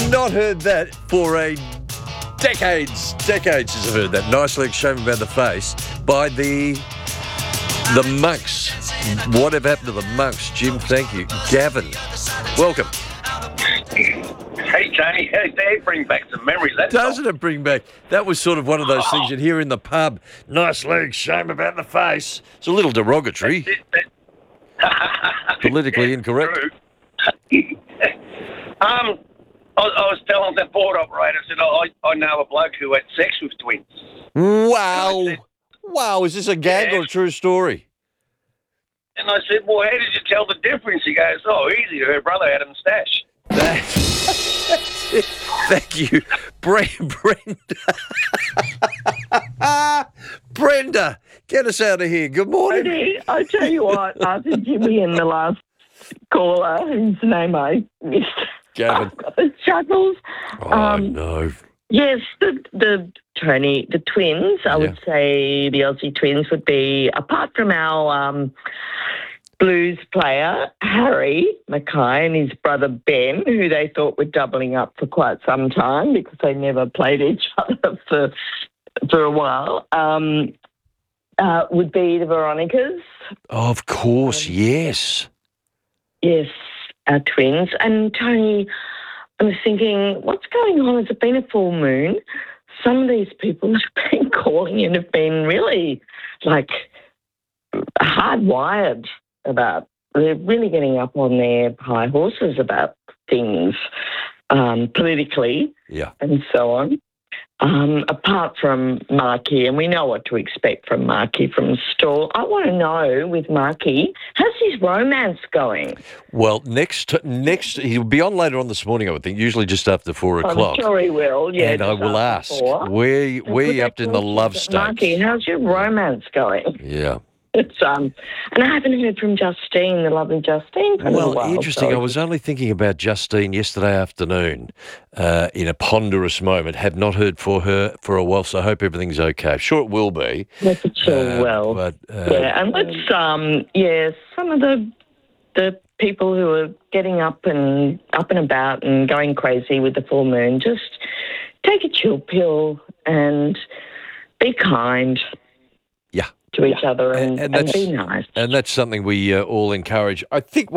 not heard that for a decades since I've heard that. Nice leg shame about the face by the Monks. Whatever happened to the Monks? Jim, thank you. Gavin, welcome. Hey, Tony, that brings back some memories. Doesn't it bring back? That was sort of one of those things you'd hear in the pub. Nice leg, shame about the face. It's a little derogatory. Politically incorrect. I was telling the board operator, I said, I know a bloke who had sex with twins. Wow. Wow, is this a gag or a true story? And I said, well, how did you tell the difference? He goes, easy. Her brother had a moustache. That's it. Thank you. Brenda, get us out of here. Good morning. I tell you what, after Jimmy and the last caller, whose name I missed, Gavin. I've got the chuckles. No. Yes, the twins, I would say the Aussie twins would be, apart from our blues player, Harry Mackay, and his brother Ben, who they thought were doubling up for quite some time because they never played each other for a while, would be the Veronicas. Of course, yes. Yes, our twins. And Tony, I was thinking, what's going on? Has it been a full moon? Some of these people have been calling and have been really, hardwired about. They're really getting up on their high horses about things politically and so on. Apart from Marky, and we know what to expect from Marky from Stall, I want to know with Marky, how's his romance going? Well, next he'll be on later on this morning, I would think, usually just after 4 o'clock. I'm sure he will, yeah. And I will ask, where you up to in the love stakes? Marky, how's your romance going? Yeah. It's and I haven't heard from Justine, the lovely Justine, for a little while. Interesting. So. I was only thinking about Justine yesterday afternoon in a ponderous moment. Have not heard for her for a while, so I hope everything's okay. I'm sure it will be. Yes, it sure will. But, and let's some of the people who are getting up and about and going crazy with the full moon, just take a chill pill and be kind. Yeah. To each other and be nice. And that's something we all encourage. I think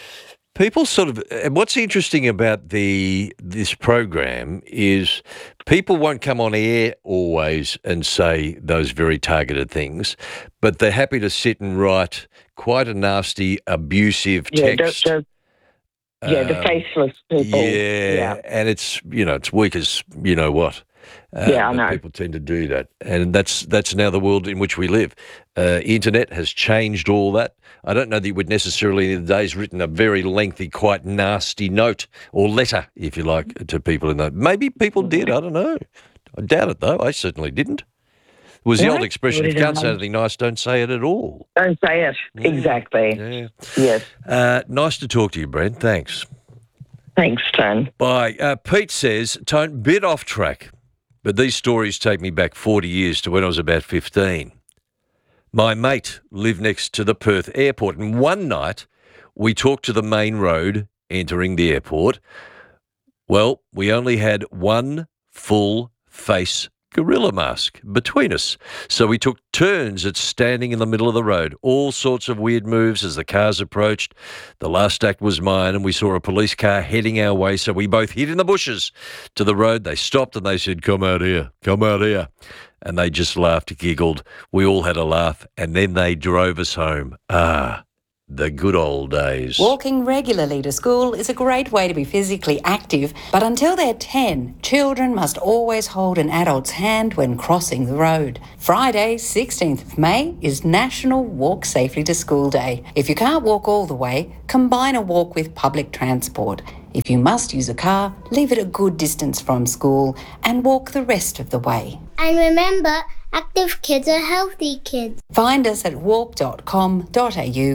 what's interesting about this program is people won't come on air always and say those very targeted things, but they're happy to sit and write quite a nasty, abusive text. The faceless people. Yeah, and it's weak as you know what. I know. People tend to do that, and that's now the world in which we live. Internet has changed all that. I don't know that you would necessarily in the days written a very lengthy, quite nasty note or letter, if you like, to people in that. Maybe people did. I don't know. I doubt it though. I certainly didn't. It was the old expression: if you can't say anything nice, don't say it at all. Don't say it. Yeah. Exactly. Yeah. Yes. Nice to talk to you, Brent. Thanks. Thanks, Tone. Bye. Pete says, Tone, bit off track. But these stories take me back 40 years to when I was about 15. My mate lived next to the Perth airport, and one night we talked to the main road entering the airport. Well, we only had one full face gorilla mask between us. So we took turns at standing in the middle of the road. All sorts of weird moves as the cars approached. The last act was mine, and we saw a police car heading our way, so we both hid in the bushes to the road. They stopped and they said, come out here. And they just laughed, giggled. We all had a laugh, and then they drove us home. The good old days. Walking regularly to school is a great way to be physically active, but until they're 10, children must always hold an adult's hand when crossing the road. Friday, 16th of May, is National Walk Safely to School Day. If you can't walk all the way, combine a walk with public transport. If you must use a car, leave it a good distance from school and walk the rest of the way. And remember, active kids are healthy kids. Find us at walk.com.au,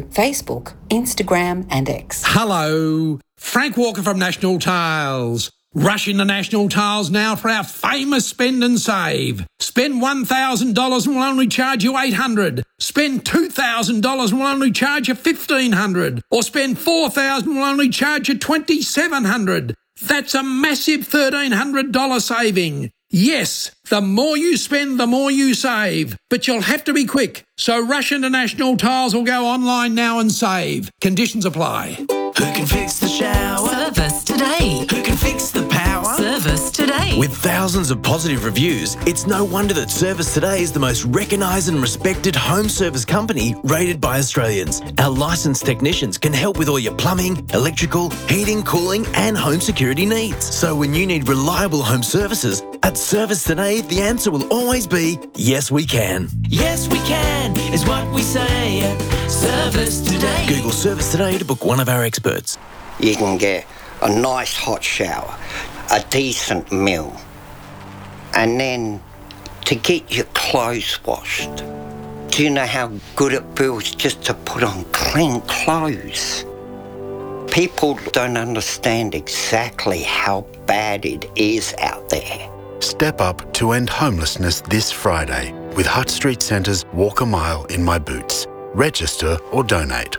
Facebook, Instagram and X. Hello, Frank Walker from National Tiles. Rush into National Tiles now for our famous spend and save. Spend $1,000 and we'll only charge you $800. Spend $2,000 and we'll only charge you $1,500. Or spend $4,000 and we'll only charge you $2,700. That's a massive $1,300 saving. Yes, the more you spend, the more you save. But you'll have to be quick. So Rush into National Tiles will go online now and save. Conditions apply. Who can fix the shower? Service today. Who can fix the power? Service today. With thousands of positive reviews, it's no wonder that Service Today is the most recognised and respected home service company rated by Australians. Our licensed technicians can help with all your plumbing, electrical, heating, cooling and home security needs. So when you need reliable home services, at Service Today, the answer will always be, yes we can. Yes, we can, is what we say. Service today. Google Service Today to book one of our experts. You can get a nice hot shower, a decent meal, and then to get your clothes washed. Do you know how good it feels just to put on clean clothes? People don't understand exactly how bad it is out there. Step up to end homelessness this Friday with Hutt Street Centre's Walk a Mile in My Boots. Register or donate.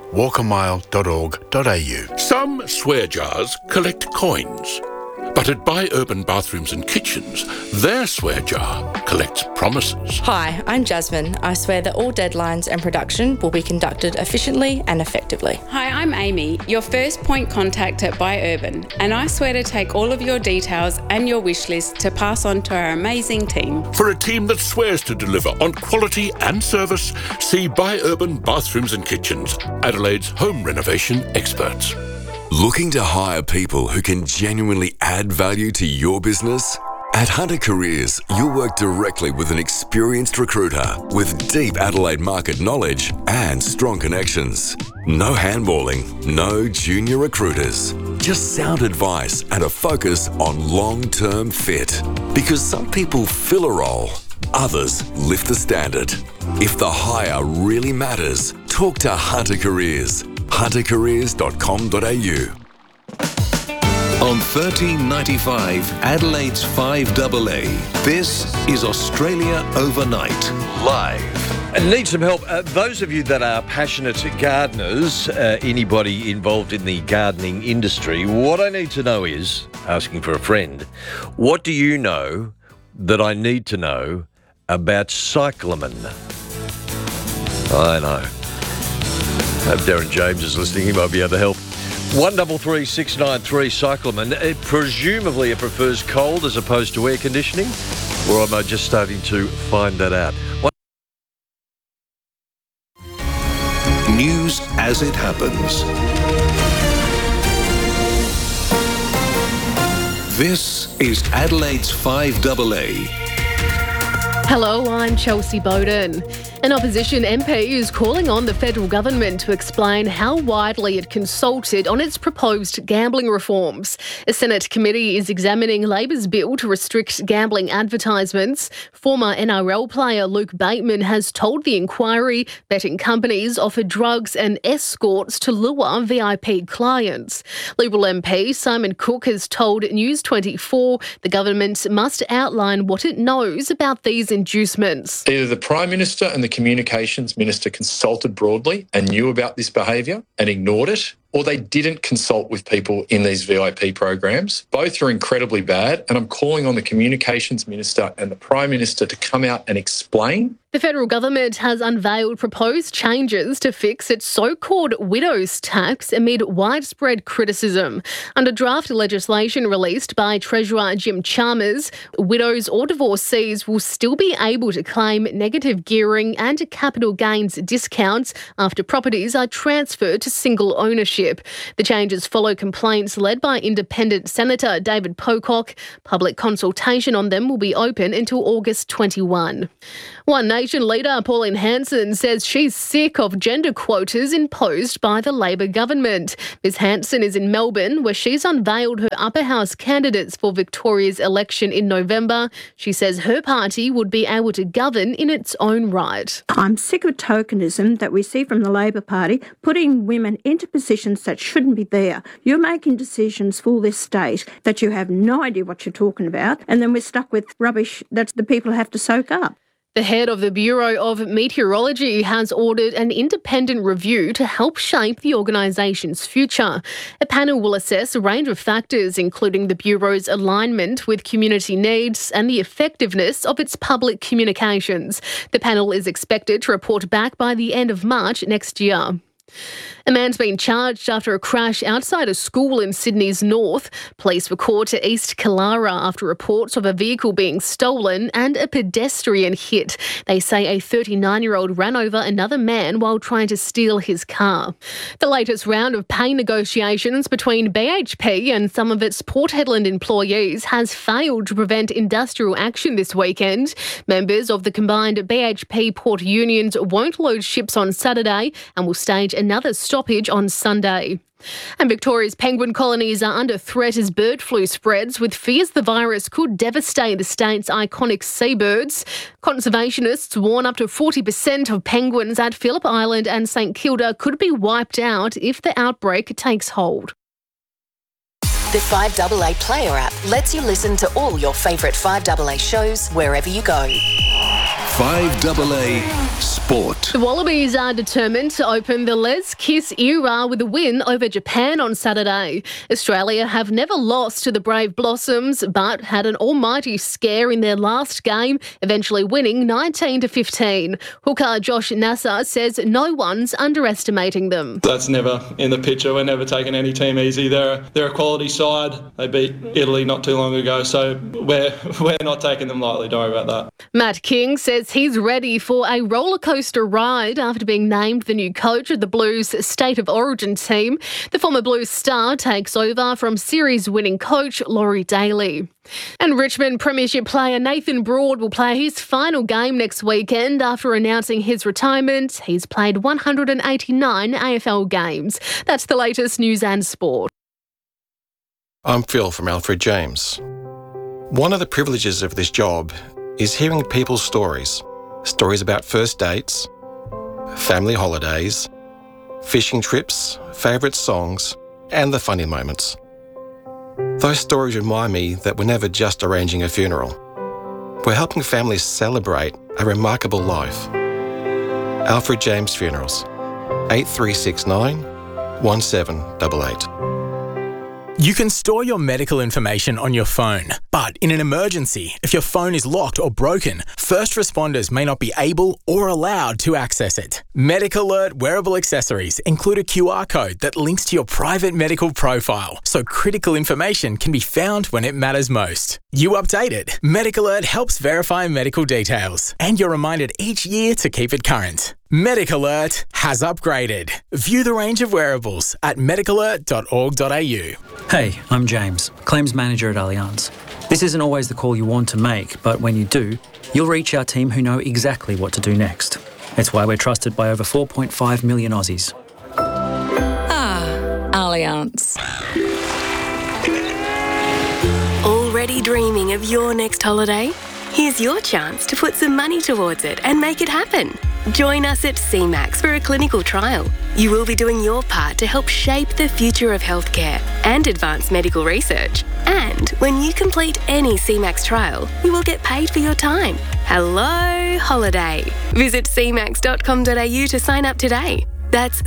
walkamile.org.au. Some swear jars collect coins, but at Buy Urban Bathrooms and Kitchens, their swear jar collects promises. Hi, I'm Jasmine. I swear that all deadlines and production will be conducted efficiently and effectively. Hi, I'm Amy, your first point contact at Buy Urban, and I swear to take all of your details and your wish list to pass on to our amazing team. For a team that swears to deliver on quality and service, see Buy Urban Bathrooms and Kitchens, Adelaide's home renovation experts. Looking to hire people who can genuinely add value to your business? At Hunter Careers, you'll work directly with an experienced recruiter with deep Adelaide market knowledge and strong connections. No handballing, no junior recruiters. Just sound advice and a focus on long-term fit. Because some people fill a role, others lift the standard. If the hire really matters, talk to Hunter Careers. huntercareers.com.au. On 1395 Adelaide's 5AA, this is Australia Overnight, live. And need some help. Those of you that are passionate gardeners, anybody involved in the gardening industry, what I need to know is, asking for a friend, what do you know that I need to know about cyclamen? I know. I hope Darren James is listening. He might be able to help. 133693 cyclamen. Presumably it prefers cold as opposed to air conditioning, or am I just starting to find that out? News as it happens. This is Adelaide's 5AA. Hello, I'm Chelsea Bowden. An opposition MP is calling on the federal government to explain how widely it consulted on its proposed gambling reforms. A Senate committee is examining Labor's bill to restrict gambling advertisements. Former NRL player Luke Bateman has told the inquiry betting companies offer drugs and escorts to lure VIP clients. Liberal MP Simon Cook has told News 24 the government must outline what it knows about these inducements. Either the Prime Minister and the Communications Minister consulted broadly and knew about this behaviour and ignored it, or they didn't consult with people in these VIP programs. Both are incredibly bad, and I'm calling on the Communications Minister and the Prime Minister to come out and explain. The federal government has unveiled proposed changes to fix its so-called widows tax amid widespread criticism. Under draft legislation released by Treasurer Jim Chalmers, widows or divorcees will still be able to claim negative gearing and capital gains discounts after properties are transferred to single ownership. The changes follow complaints led by Independent Senator David Pocock. Public consultation on them will be open until August 21. One Nation leader Pauline Hanson says she's sick of gender quotas imposed by the Labor government. Ms Hanson is in Melbourne, where she's unveiled her upper house candidates for Victoria's election in November. She says her party would be able to govern in its own right. I'm sick of tokenism that we see from the Labor Party, putting women into positions decisions that shouldn't be there. You're making decisions for this state that you have no idea what you're talking about, and then we're stuck with rubbish that the people have to soak up. The head of the Bureau of Meteorology has ordered an independent review to help shape the organisation's future. A panel will assess a range of factors, including the Bureau's alignment with community needs and the effectiveness of its public communications. The panel is expected to report back by the end of March next year. A man's been charged after a crash outside a school in Sydney's north. Police were called to East Killara after reports of a vehicle being stolen and a pedestrian hit. They say a 39-year-old ran over another man while trying to steal his car. The latest round of pay negotiations between BHP and some of its Port Hedland employees has failed to prevent industrial action this weekend. Members of the combined BHP Port Unions won't load ships on Saturday and will stage another stoppage on Sunday. And Victoria's penguin colonies are under threat as bird flu spreads, with fears the virus could devastate the state's iconic seabirds. Conservationists warn up to 40% of penguins at Phillip Island and St Kilda could be wiped out if the outbreak takes hold. The 5AA Player app lets you listen to all your favourite 5AA shows wherever you go. 5AA Sport. The Wallabies are determined to open the Les Kiss era with a win over Japan on Saturday. Australia have never lost to the Brave Blossoms, but had an almighty scare in their last game, eventually winning 19-15. Hooker Josh Nassar says no one's underestimating them. That's never in the picture. We're never taking any team easy. They're a quality side. They beat Italy not too long ago, so we're not taking them lightly. Don't worry about that. Matt King says he's ready for a rollercoaster ride after being named the new coach of the Blues State of Origin team. The former Blues star takes over from series-winning coach Laurie Daly. And Richmond Premiership player Nathan Broad will play his final game next weekend after announcing his retirement. He's played 189 AFL games. That's the latest news and sport. I'm Phil from Alfred James. One of the privileges of this job is hearing people's stories. Stories about first dates, family holidays, fishing trips, favourite songs, and the funny moments. Those stories remind me that we're never just arranging a funeral. We're helping families celebrate a remarkable life. Alfred James Funerals, 8369 1788. You can store your medical information on your phone, but in an emergency, if your phone is locked or broken, first responders may not be able or allowed to access it. Medic Alert wearable accessories include a QR code that links to your private medical profile, so critical information can be found when it matters most. You update it. Medic Alert helps verify medical details, and you're reminded each year to keep it current. Medic Alert has upgraded. View the range of wearables at medicalert.org.au. Hey, I'm James, Claims Manager at Allianz. This isn't always the call you want to make, but when you do, you'll reach our team who know exactly what to do next. It's why we're trusted by over 4.5 million Aussies. Allianz. Already dreaming of your next holiday? Here's your chance to put some money towards it and make it happen. Join us at CMAX for a clinical trial. You will be doing your part to help shape the future of healthcare and advance medical research. And when you complete any CMAX trial, you will get paid for your time. Hello, holiday. Visit cmax.com.au to sign up today. That's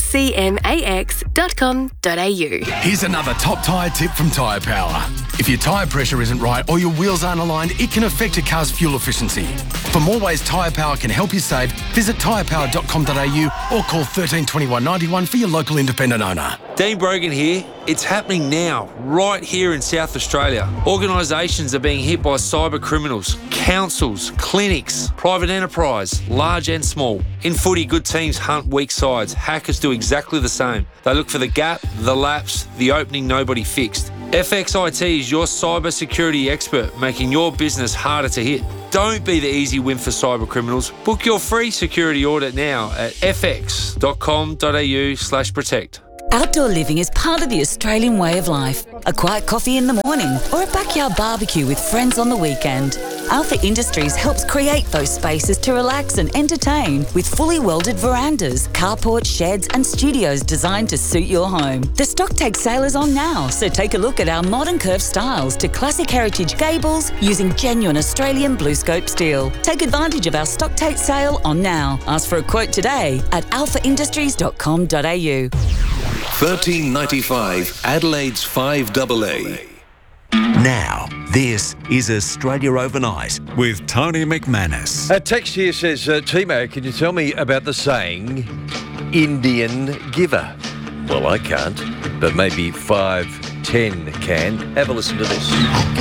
cmax.com.au. Here's another top tyre tip from Tyre Power. If your tyre pressure isn't right or your wheels aren't aligned, it can affect a car's fuel efficiency. For more ways Tyre Power can help you save, visit tyrepower.com.au or call 13 21 91 for your local independent owner. Dean Brogan here. It's happening now, right here in South Australia. Organisations are being hit by cyber criminals, councils, clinics, private enterprise, large and small. In footy, good teams hunt weak sides. Hackers do exactly the same. They look for the gap, the lapse, the opening nobody fixed. FXIT is your cyber security expert, making your business harder to hit. Don't be the easy win for cyber criminals. Book your free security audit now at fx.com.au/protect. Outdoor living is part of the Australian way of life. A quiet coffee in the morning or a backyard barbecue with friends on the weekend. Alpha Industries helps create those spaces to relax and entertain with fully welded verandas, carports, sheds and studios designed to suit your home. The stock take sale is on now, so take a look at our modern curved styles to classic heritage gables using genuine Australian BlueScope steel. Take advantage of our stock take sale on now. Ask for a quote today at alphaindustries.com.au. 1395 Adelaide's 5AA. Now, this is Australia Overnight with Tony McManus. A text here says, Timo, can you tell me about the saying, Indian giver? Well, I can't, but maybe 510 can. Have a listen to this.